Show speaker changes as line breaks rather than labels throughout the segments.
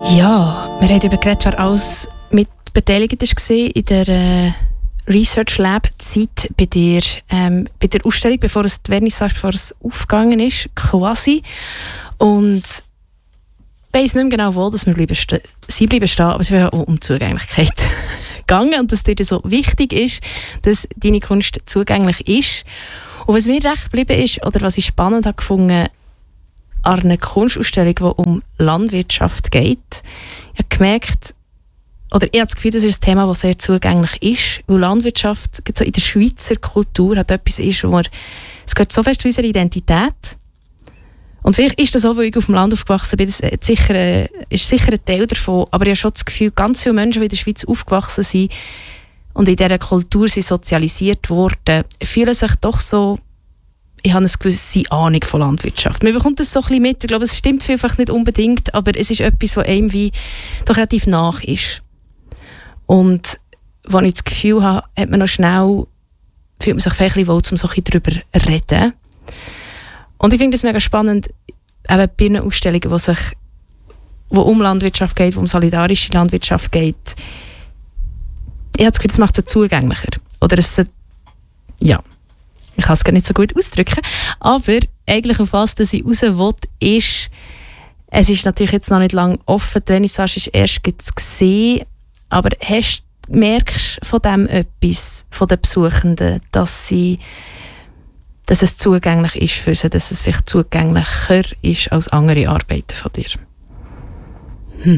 Ja, wir haben darüber geredet, wer alles mit beteiligt war in der Research Lab Zeit bei der Ausstellung, bevor es die Vernissage, bevor es aufgegangen ist, quasi. Und ich weiss nicht mehr genau, wo dass sie bleiben stehen, aber es wird auch um Zugänglichkeit gegangen und dass dir so wichtig ist, dass deine Kunst zugänglich ist. Und was mir recht geblieben ist, oder was ich spannend habe gefunden, an einer Kunstausstellung, die um Landwirtschaft geht, ich habe gemerkt, oder ich habe das Gefühl, das ist ein Thema, das sehr zugänglich ist, weil Landwirtschaft so in der Schweizer Kultur hat etwas ist, wo es gehört so fest zu unserer Identität. Und vielleicht ist das auch, weil ich auf dem Land aufgewachsen bin, das ist sicher ein Teil davon, aber ich habe schon das Gefühl, ganz viele Menschen, die in der Schweiz aufgewachsen sind und in dieser Kultur sind sozialisiert worden, fühlen sich doch so, ich habe eine gewisse Ahnung von Landwirtschaft. Man bekommt das so ein bisschen mit. Ich glaube, es stimmt vielfach nicht unbedingt, aber es ist etwas, was einem wie doch relativ nach ist. Und wenn ich das Gefühl habe, hat man noch schnell, fühlt man sich vielleicht ein bisschen wohl, um so ein bisschen darüber zu reden. Und ich finde es mega spannend, eben bei einer Ausstellung, wo um Landwirtschaft geht, wo um solidarische Landwirtschaft geht. Ich habe das Gefühl, das macht es zugänglicher. Oder ja. Ich kann es gar nicht so gut ausdrücken. Aber eigentlich auf was ich raus will, ist, es ist natürlich jetzt noch nicht lange offen, die Vernissage ist erst gesehen, aber merkst du von dem etwas, von den Besuchenden, dass es zugänglich ist für sie, dass es vielleicht zugänglicher ist als andere Arbeiten von dir?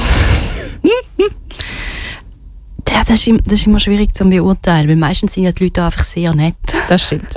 Ja, das ist immer schwierig zu beurteilen, weil meistens sind ja die Leute einfach sehr nett.
Das stimmt.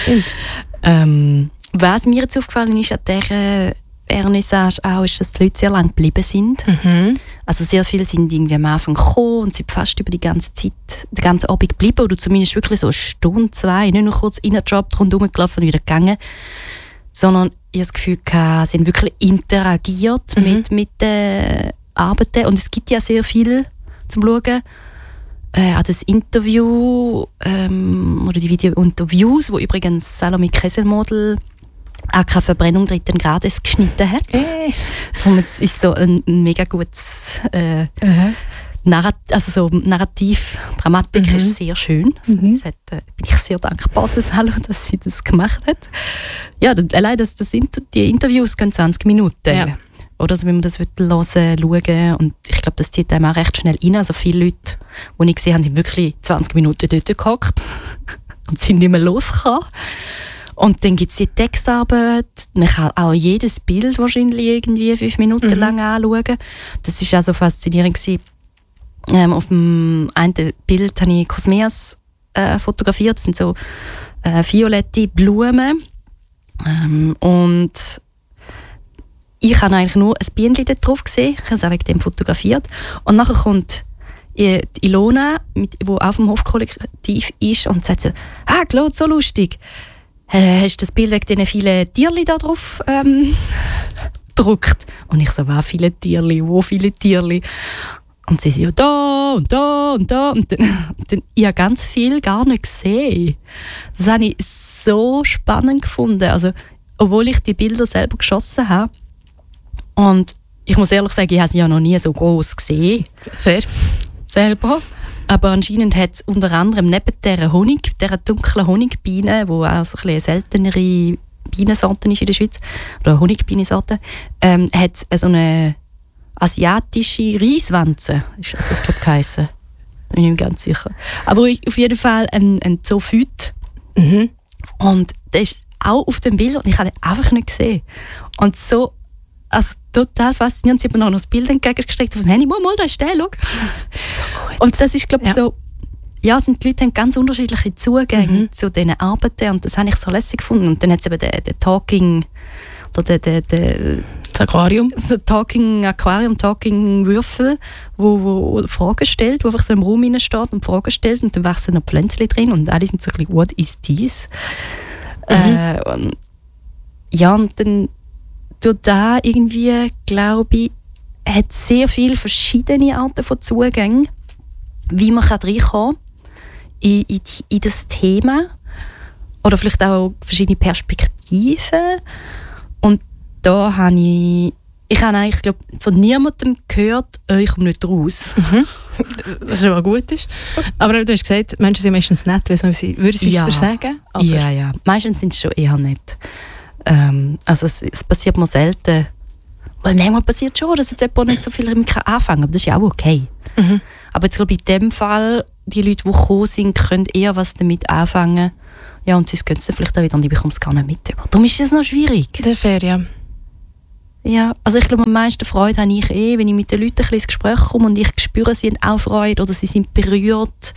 Was mir jetzt aufgefallen ist an dieser Vernissage auch, ist, dass die Leute sehr lange geblieben sind.
Mhm.
Also sehr viele sind irgendwie am Anfang gekommen und sind fast über die ganze Zeit, den ganzen Abend geblieben oder zumindest wirklich so eine Stunde, 2, nicht nur kurz reingejobbt, rundherum gelaufen und wieder gegangen, sondern ich habe das Gefühl, sie haben wirklich interagiert mit den Arbeiten und es gibt ja sehr viel zum Schauen. An das Interview oder die Video-Interviews, wo übrigens Salome Kesselmodel AK Verbrennung 3. Grades geschnitten hat. Darum ist so ein mega gutes Narrativ, Dramatik ist sehr schön. Also, bin ich sehr dankbar, dass sie das gemacht hat. Ja, allein die Interviews gehen 20 Minuten.
Ja.
Oder also, wenn man das hören, schauen und ich glaube, das zieht einem auch recht schnell rein. Also viele Leute, die ich gesehen habe, sind wirklich 20 Minuten dort gehockt und sind nicht mehr losgekommen. Und dann gibt es die Textarbeit. Man kann auch jedes Bild wahrscheinlich irgendwie 5 Minuten lang anschauen. Das war auch so faszinierend gewesen. Auf dem einen Bild habe ich Cosmeas fotografiert. Das sind so violette Blumen. Und ich habe eigentlich nur ein Bienchen dort drauf gesehen. Ich habe es auch wegen dem fotografiert. Und nachher kommt die Ilona, die auf dem Hofkollektiv ist, und sagt so: Claude, so lustig. Hast du das Bild wegen diesen vielen Tierchen da drauf gedruckt? Und ich so: Was viele Tierchen? Wo viele Tierchen? Und sie so: Ja, da und da und da. Und dann ich habe ganz viel gar nicht gesehen. Das habe ich so spannend gefunden. Also, obwohl ich die Bilder selber geschossen habe. Und ich muss ehrlich sagen, ich habe sie ja noch nie so groß gesehen.
Fair.
Selber. Aber anscheinend hat es unter anderem neben dieser dunklen Honigbiene, die auch so eine seltenere Bienensorte ist in der Schweiz, oder Honigbienensorte, hat es so eine asiatische Reiswanze, ist das, glaube ich, geheissen. Bin ich mir ganz sicher. Aber auf jeden Fall ein Zoophyt. Und der ist auch auf dem Bild und ich habe ihn einfach nicht gesehen. Und so, also total faszinierend. Sie haben mir noch das Bild entgegengestreckt auf dem Handy. Mal, da ist der, schau.
So gut.
Und das ist, glaube ich, so, ja, die Leute haben ganz unterschiedliche Zugänge zu diesen Arbeiten und das habe ich so lässig gefunden. Und dann hat es eben den Talking, oder
das Aquarium.
So Talking Aquarium, Talking Würfel, wo Fragen stellt, wo einfach so im Raum rein steht und Fragen stellt und dann wachsen noch Pflänzchen drin und alle sind so ein bisschen: What is this? Und dann durch da irgendwie, glaube ich, hat sehr viele verschiedene Arten von Zugängen, wie man reinkommen kann in das Thema oder vielleicht auch verschiedene Perspektiven. Und da habe ich Ich habe eigentlich, glaube von niemandem gehört, ich komme nicht raus.
Was schon mal gut ist. Aber du hast gesagt, Menschen sind meistens nett, würden sie es dir sagen? Aber
ja. Meistens sind es schon eher nett. Also es passiert mir selten. Weil manchmal passiert schon, dass jetzt jemand nicht so viel damit anfangen kann. Aber das ist ja auch okay. Aber jetzt glaube ich, in dem Fall, die Leute, die gekommen sind, können eher was damit anfangen. Ja, und sie gehen es dann vielleicht auch wieder und ich bekomme es gar nicht mit. Darum ist es noch schwierig.
Das ist fair, ja.
Ja, also ich glaube, am meisten Freude habe ich wenn ich mit den Leuten ein bisschen ins Gespräch komme und ich spüre, sie haben auch Freude oder sie sind berührt.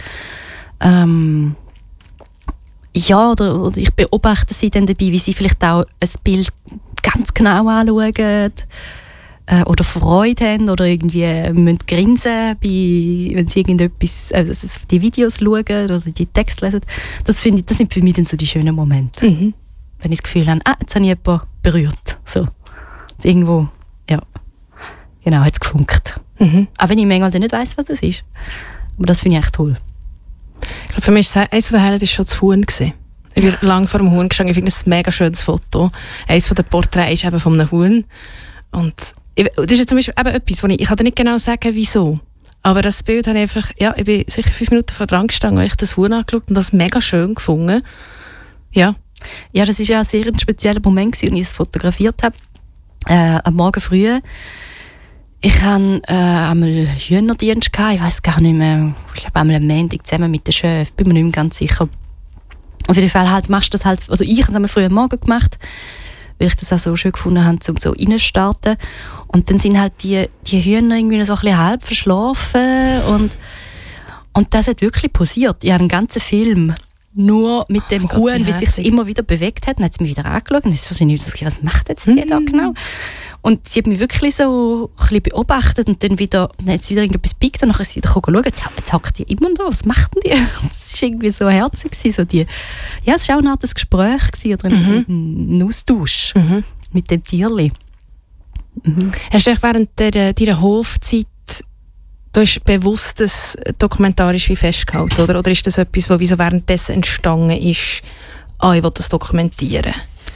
Ja, oder ich beobachte sie dann dabei, wie sie vielleicht auch ein Bild ganz genau anschauen oder Freude haben oder irgendwie müssen grinsen, wenn sie irgendetwas, die Videos schauen oder die Texte lesen. Das sind für mich dann so die schönen Momente. Wenn ich das Gefühl habe, jetzt habe ich jemanden berührt. So. Irgendwo, ja, genau, hat es gefunkt. Auch wenn ich manchmal nicht weiss, was das ist. Aber das finde ich echt toll.
Ich glaube, für mich war eines der Highlights schon das Huhn. Ich bin lange vor dem Huhn gestanden. Ich finde das ein mega schönes Foto. Eines der Porträts ist eben von einem Huhn. Und das ist jetzt zum Beispiel eben etwas, wo ich kann dir nicht genau sagen, wieso. Aber das Bild habe ich einfach, ich bin sicher 5 Minuten vor dran gestanden, habe ich das Huhn angeschaut und das mega schön gefunden. Ja.
Ja, das war ja ein sehr spezieller Moment, als ich es fotografiert habe. Am Morgen früh. Ich hatte einmal Hühnerdienst gehabt, ich weiss gar nicht mehr. Ich glaube einmal am Montag zusammen mit dem Chef, bin mir nicht mehr ganz sicher. Auf jeden Fall machst du das halt, also ich habe es einmal früh am Morgen gemacht, weil ich das auch so schön gefunden habe, um so reinstarten. Und dann sind halt die Hühner irgendwie so ein bisschen halb verschlafen und das hat wirklich passiert. Ich habe einen ganzen Film nur mit dem Huhn, wie sich es immer wieder bewegt hat. Dann hat sie mich wieder angeschaut und ist wahrscheinlich was macht jetzt die da genau? Und sie hat mich wirklich so ein bisschen beobachtet und dann hat sie wieder irgendetwas gepickt und dann ist sie wieder schauen, jetzt hockt die immer da, was macht denn die? Das war irgendwie so herzig. So es war auch eine Art Gespräch oder ein Austausch mit dem Tierli.
Hast du während deiner Hofzeit du hast bewusst das dokumentarisch wie festgehalten, oder ist das etwas, was so währenddessen entstanden ist, ich will das dokumentieren?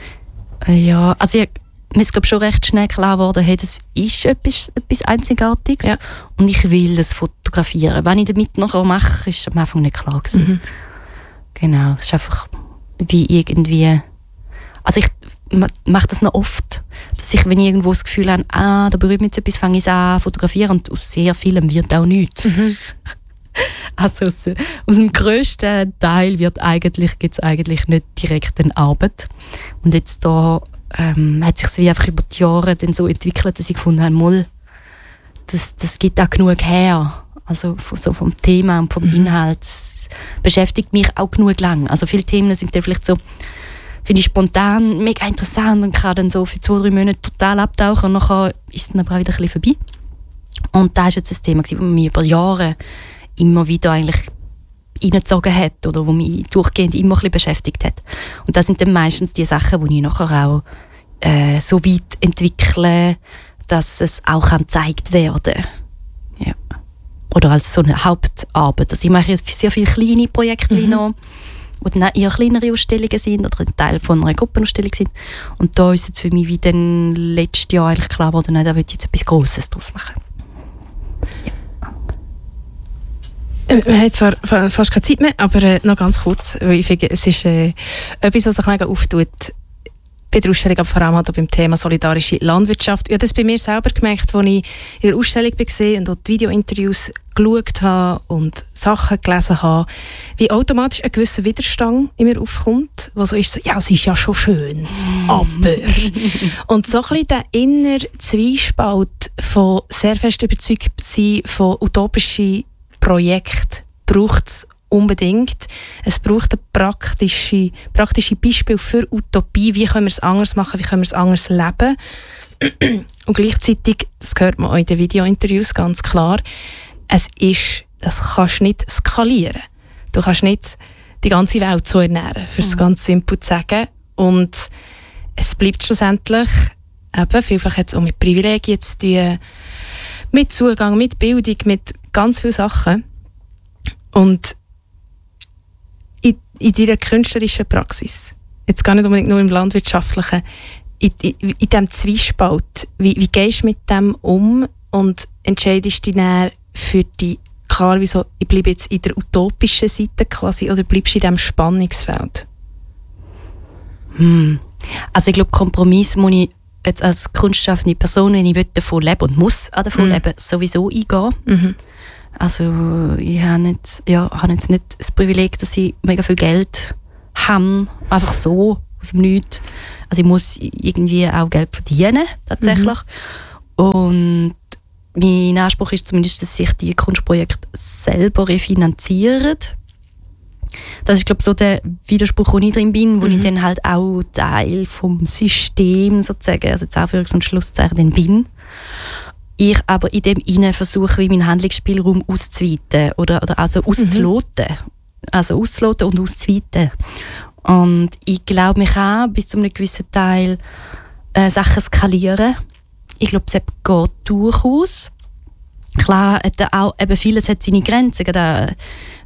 Ja, also mir ist glaube schon recht schnell klar geworden, hey, das ist etwas Einzigartiges und ich will das fotografieren. Was ich damit nachher mache, ist am Anfang nicht klar gewesen. Genau, es ist einfach wie irgendwie... Also ich mache das noch oft, dass ich, wenn ich irgendwo das Gefühl habe, da berührt mich etwas, fange ich an zu fotografieren und aus sehr vielem wird auch nichts. Also aus dem grössten Teil gibt es eigentlich nicht direkt eine Arbeit. Und jetzt da hat sich wie einfach über die Jahre dann so entwickelt, dass ich gefunden habe, das gibt auch genug her. Also so vom Thema und vom Inhalt. Das beschäftigt mich auch genug lang. Also viele Themen sind dann vielleicht so, finde ich spontan mega interessant und kann dann so für 2-3 Monate total abtauchen und nachher ist es dann aber auch wieder ein bisschen vorbei. Und das war jetzt das Thema, das mich über Jahre immer wieder eigentlich reingezogen hat oder wo mich durchgehend immer ein bisschen beschäftigt hat. Und das sind dann meistens die Sachen, die ich nachher auch so weit entwickle, dass es auch gezeigt werden kann. Ja. Oder als so eine Hauptarbeit. Also ich mache jetzt sehr viele kleine Projekte noch, die dann eher kleinere Ausstellungen sind oder ein Teil von einer Gruppenausstellung sind. Und da ist jetzt für mich wie dann letztes Jahr eigentlich klar geworden, da will ich jetzt etwas Grosses daraus machen. Ja.
Wir haben zwar fast keine Zeit mehr, aber noch ganz kurz, weil ich finde, es ist etwas, was sich mega auftut bei der Ausstellung, aber vor allem halt auch beim Thema solidarische Landwirtschaft. Ich habe das bei mir selber gemerkt, als ich in der Ausstellung war und auch die Videointerviews geschaut habe und Sachen gelesen habe, wie automatisch ein gewisser Widerstand in mir aufkommt, was so ist, es ist ja schon schön, aber... Und so ein bisschen der innere Zwiespalt von sehr fest überzeugt sein von utopischen Projekten braucht es unbedingt. Es braucht ein praktische Beispiel für Utopie. Wie können wir es anders machen? Wie können wir es anders leben? Und gleichzeitig, das hört man auch in den Videointerviews ganz klar, das kannst du nicht skalieren. Du kannst nicht die ganze Welt so ernähren, für es ganz simpel zu sagen. Und es bleibt schlussendlich, vielfach hat es auch mit Privilegien zu tun, mit Zugang, mit Bildung, mit ganz vielen Sachen. Und in deiner künstlerischen Praxis, jetzt gar nicht unbedingt nur im Landwirtschaftlichen, in diesem Zwiespalt, wie gehst du mit dem um und entscheidest dich dann für die, klar, wieso, ich bleibe jetzt in der utopischen Seite quasi, oder bleibst du in diesem Spannungsfeld?
Also ich glaube, Kompromiss muss ich jetzt als kunstschaffende Person, wenn ich davon leben und muss davon leben, sowieso eingehen. Also ich habe jetzt nicht das Privileg, dass ich mega viel Geld habe, einfach so, aus dem Nichts. Also ich muss irgendwie auch Geld verdienen, tatsächlich. Und mein Anspruch ist zumindest, dass sich die Kunstprojekte selber refinanzieren. Das ist, glaube ich, so der Widerspruch, wo ich drin bin, wo ich dann halt auch Teil vom System sozusagen, also jetzt Anführungs- und Schlusszeichen, dann bin. Ich aber in dem Innen versuche, wie meinen Handlungsspielraum auszuweiten oder also auszuloten. Also auszuloten und auszuweiten. Und ich glaube, man kann bis zu einem gewissen Teil Sachen skalieren. Ich glaube, es geht durchaus. Klar, auch, eben vieles hat seine Grenzen, gerade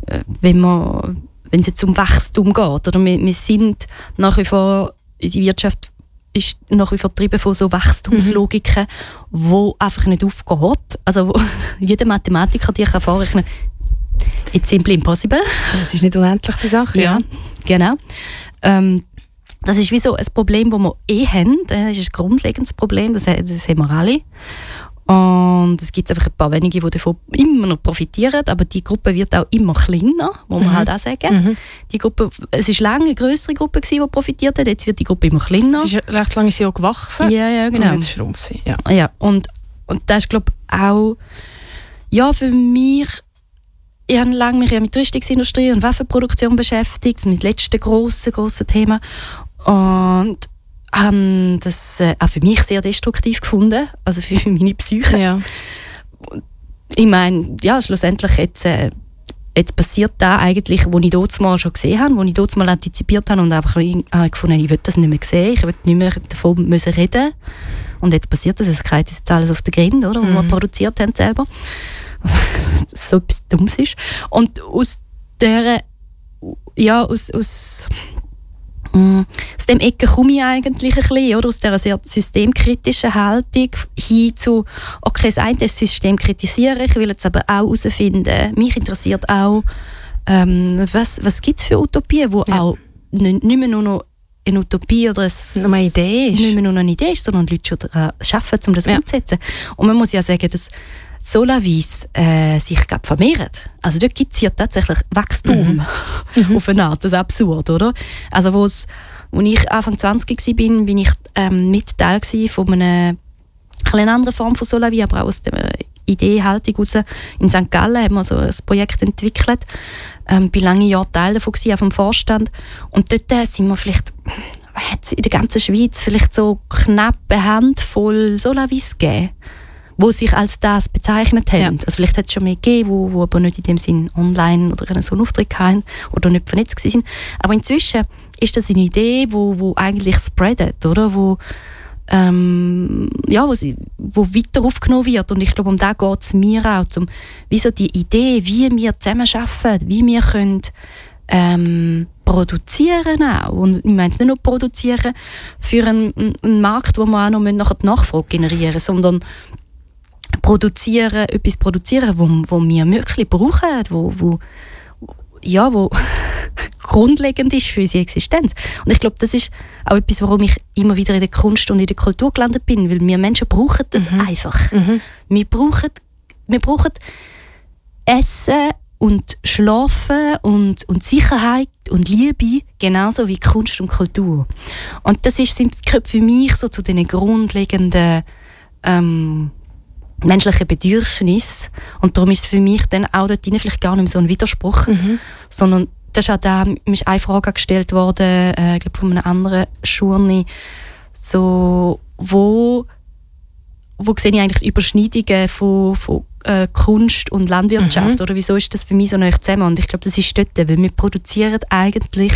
wenn es jetzt um Wachstum geht. Oder wir sind nach wie vor, unsere Wirtschaft ist nach wie vor getrieben von so Wachstumslogiken, wo einfach nicht aufgeht. Also wo jeder Mathematiker dir kann vorrechnen, it's simply impossible.
Das ist nicht unendlich die Sache.
Ja, genau. Das ist wie so ein Problem, das wir haben. Das ist ein grundlegendes Problem, das haben wir alle. Und es gibt einfach ein paar wenige, die davon immer noch profitieren, aber die Gruppe wird auch immer kleiner, muss man halt auch sagen. Die Gruppe, es war lange eine grössere Gruppe, die profitiert hat, jetzt wird die Gruppe immer kleiner.
Es ist recht lange auch gewachsen.
Ja, genau.
Und jetzt schrumpft sie.
Ja, und das ist, glaube ich, auch für mich. Ich habe lange mich mit der Rüstungsindustrie und Waffenproduktion beschäftigt, das ist mein letztes grosses Thema. Und habe das auch für mich sehr destruktiv gefunden, also für meine Psyche. Ja. Ich meine, ja, schlussendlich jetzt passiert das eigentlich, was ich dort mal schon gesehen habe, was ich dort mal antizipiert habe und einfach gefunden, ich will das nicht mehr sehen, ich will nicht mehr davon müssen reden. Und jetzt passiert das, es geht jetzt alles auf den Grind, oder, was wir produziert haben selber. So etwas Dummes ist. Und aus dieser, ja, aus dem Ecke komme ich eigentlich ein bisschen, oder? Aus dieser sehr systemkritischen Haltung hin zu, okay, das eine ist das System kritisieren, ich will jetzt aber auch herausfinden, mich interessiert auch, was gibt es für Utopien, wo auch nicht mehr nur noch eine Utopie oder
eine Idee ist.
Nicht mehr nur noch eine Idee ist, sondern Leute schon arbeiten, um das umzusetzen. Und man muss ja sagen, dass Solavis sich vermehrt. Also dort gibt es ja tatsächlich Wachstum auf eine Art, das ist absurd, oder? Also als ich Anfang 20 war, bin ich mit Teil von einer kleinen anderen Form von Solavis, aber auch aus der Ideehaltung raus. In St. Gallen haben wir so ein Projekt entwickelt. Ich war lange Jahre Teil davon, auch vom Vorstand. Und dort sind wir vielleicht, hat es in der ganzen Schweiz vielleicht so knapp eine Handvoll Solavis gegeben, die sich als das bezeichnet haben. Ja. Also vielleicht hat es schon mehr gegeben, die aber nicht in dem Sinn online oder so einen Auftritt hatten oder nicht vernetzt waren. Aber inzwischen ist das eine Idee, die eigentlich spreadet, oder? Wo weiter aufgenommen wird. Und ich glaube, um das geht es mir auch, wie so die Idee, wie wir zusammenarbeiten, wie wir können produzieren auch. Und ich meine es nicht nur produzieren für einen Markt, wo wir auch noch nachher die Nachfrage generieren, sondern etwas produzieren, wo wir wirklich brauchen, wo grundlegend ist für unsere Existenz. Und ich glaube, das ist auch etwas, warum ich immer wieder in der Kunst und in der Kultur gelandet bin, weil wir Menschen brauchen das einfach. Wir brauchen Essen und Schlafen und Sicherheit und Liebe, genauso wie Kunst und Kultur. Und das sind für mich so zu den grundlegenden menschliche Bedürfnisse. Und darum ist es für mich dann auch dort drin vielleicht gar nicht mehr so ein Widerspruch, sondern das ist auch da, mir ist eine Frage gestellt worden, ich glaube von einem anderen Journal, so, wo sehe ich eigentlich die Überschneidungen von Kunst und Landwirtschaft, oder wieso ist das für mich so nah zusammen? Und ich glaube, das ist dort, weil wir produzieren eigentlich,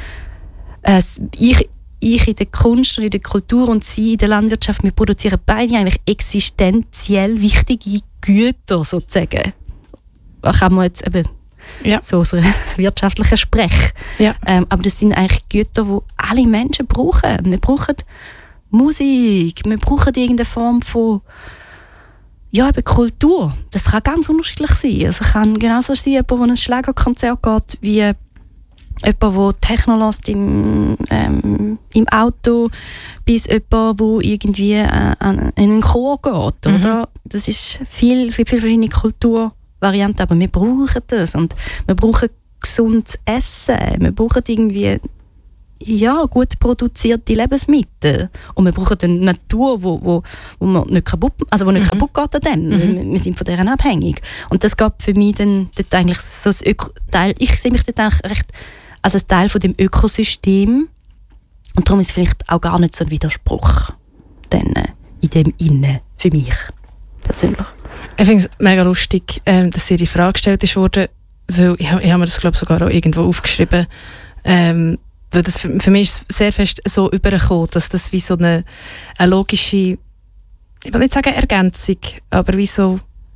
ich in der Kunst und in der Kultur und sie in der Landwirtschaft, wir produzieren beide eigentlich existenziell wichtige Güter, sozusagen. Da kann man jetzt eben so aus einer wirtschaftlichen Sprech. Ja. Aber das sind eigentlich Güter, die alle Menschen brauchen. Wir brauchen Musik, wir brauchen irgendeine Form von eben Kultur. Das kann ganz unterschiedlich sein. Also es kann genauso sein, jemand, der ein Schlagerkonzert geht, wie jemand, der Techno hört im Auto, bis jemand, der irgendwie in einen Chor geht. Oder? Das ist es gibt viele verschiedene Kulturvarianten, aber wir brauchen das. Und wir brauchen gesundes Essen. Wir brauchen irgendwie gut produzierte Lebensmittel. Und wir brauchen eine Natur, wo man nicht kaputt geht an dem. Wir sind von deren abhängig. Und das geht für mich dann dort eigentlich so ein Teil. Ich sehe mich dort eigentlich recht als ein Teil von dem Ökosystem. Und darum ist es vielleicht auch gar nicht so ein Widerspruch dann, in dem Innen für mich persönlich.
Ich finde es mega lustig, dass dir die Frage gestellt wurde, weil ich habe mir das, glaube ich, sogar auch irgendwo aufgeschrieben. Weil das für mich ist sehr fest so übergekommen, dass das wie so eine logische, ich will nicht sagen Ergänzung, aber wie so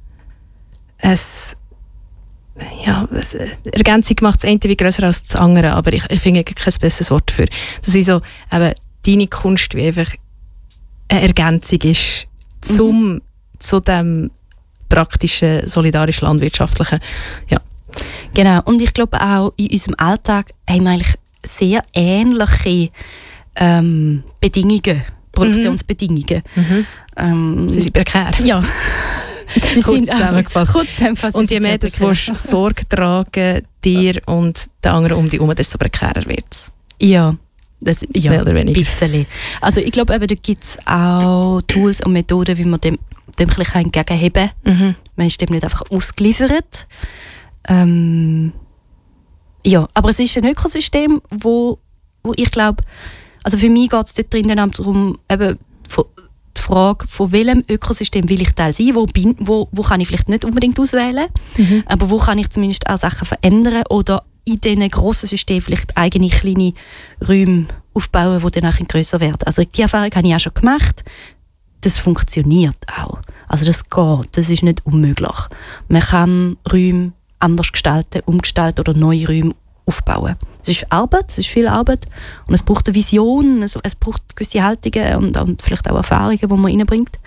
Ergänzung macht das eine wie grösser als das andere, aber ich finde kein besseres Wort dafür. Das wie so, eben, deine Kunst wie einfach eine Ergänzung ist zu dem praktischen, solidarisch landwirtschaftlichen. Ja.
Genau, und ich glaube auch in unserem Alltag haben wir eigentlich sehr ähnliche Bedingungen, Produktionsbedingungen.
Sie sind prekär.
Ja.
Kurz zusammengefasst. Und je mehr du Sorge tragen dir und den anderen um dich herum, desto prekärer wird es.
Ja,
mehr oder weniger.
Ein bisschen. Also ich glaube, da gibt es auch Tools und Methoden, wie man dem ein bisschen entgegenheben kann. Man ist dem nicht einfach ausgeliefert. Aber es ist ein Ökosystem, wo ich glaube, also für mich geht es dort drin darum, eben die Frage, von welchem Ökosystem will ich Teil sein, wo kann ich vielleicht nicht unbedingt auswählen, aber wo kann ich zumindest auch Sachen verändern oder in diesen grossen Systemen vielleicht eigene kleine Räume aufbauen, die dann auch grösser werden. Also die Erfahrung habe ich auch schon gemacht. Das funktioniert auch. Also das geht, das ist nicht unmöglich. Man kann Räume anders gestalten, umgestalten oder neue Räume aufbauen. Es ist Arbeit, es ist viel Arbeit und es braucht eine Vision, es braucht gewisse Haltungen und vielleicht auch Erfahrungen, die man reinbringt.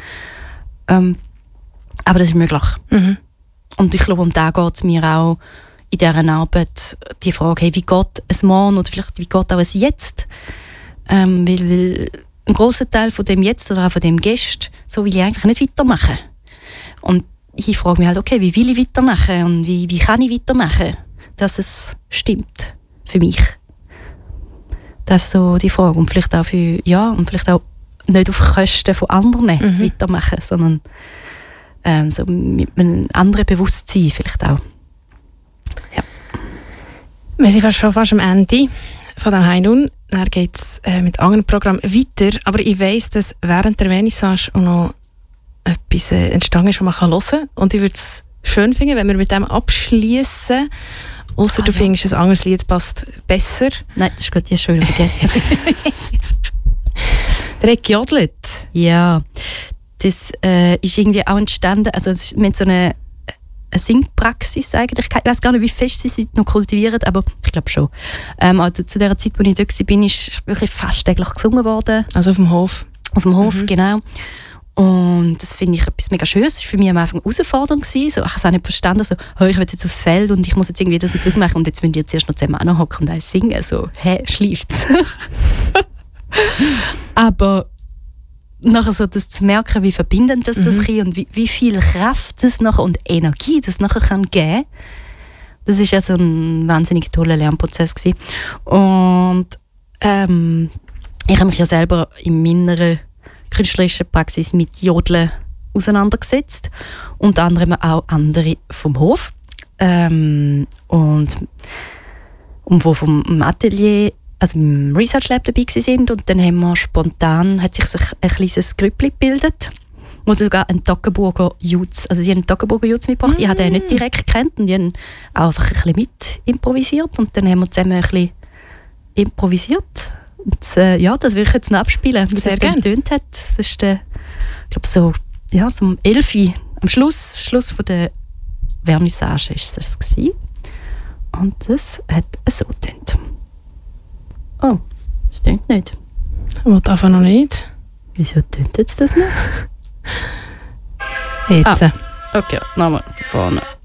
Aber das ist möglich. Und ich glaube, um da geht es mir auch in dieser Arbeit, die Frage, hey, wie geht es morgen oder vielleicht wie geht auch es jetzt? Weil ein grosser Teil von dem Jetzt oder auch von dem Gest, so will ich eigentlich nicht weitermachen. Und ich frage mich halt, okay, wie will ich weitermachen und wie kann ich weitermachen, dass es stimmt für mich. Das ist so die Frage. Und vielleicht auch und vielleicht auch nicht auf Kosten von anderen weitermachen, sondern so mit einem anderen Bewusstsein vielleicht auch. Ja.
Wir sind schon fast am Ende von dem Heinun. Dann geht es mit anderen Programmen weiter. Aber ich weiss, dass während der Vernissage auch noch etwas entstanden ist, was man hören kann. Und ich würde es schön finden, wenn wir mit dem abschließen. Ausser du findest, ein anderes Lied passt besser.
Nein, das ist gut, ich habe schon wieder vergessen.
Der hat gejodelt.
Ja, das ist irgendwie auch entstanden. Also es ist mit so einer Singpraxis eigentlich. Ich weiß gar nicht, wie fest sie noch kultivieren, aber ich glaube schon. Also zu der Zeit, als ich dort war, ist wirklich fast täglich gesungen worden.
Also auf dem Hof?
Auf dem Hof, genau. Und das finde ich etwas mega Schönes. Das war für mich am Anfang herausfordernd. So, ich habe es auch nicht verstanden. So, ich will jetzt aufs Feld und ich muss jetzt irgendwie das und das machen und jetzt müssen die zuerst noch zusammen anhocken und eins singen. So, schläft's? Aber nachher so das zu merken, wie verbindend das kann und wie viel Kraft das nachher und Energie das nachher kann geben, das ist ja so ein wahnsinnig toller Lernprozess gewesen. Und ich habe mich ja selber in meiner künstlerischen Praxis mit Jodeln auseinandergesetzt, unter anderem auch andere vom Hof und wo vom Atelier, also im Research Lab dabei sind, und dann haben wir spontan, hat sich ein kleines Grüppli gebildet, wo sogar ein Toggenburger Jutz, also sie haben einen Toggenburger Jutz mitgebracht, ich habe den nicht direkt gekannt und die haben auch einfach ein bisschen mit improvisiert und dann haben wir zusammen ein bisschen improvisiert. Und, das will ich jetzt noch abspielen, wie
sehr
das getönt hat. Das ist ich glaube so um 11 Uhr, am Schluss von der Vernissage ist das gewesen. Und das hat so getönt. Oh, das tönt nicht.
Ich will einfach noch nicht.
Wieso tönt jetzt das nicht?
Jetzt.
Okay, nochmal von vorne.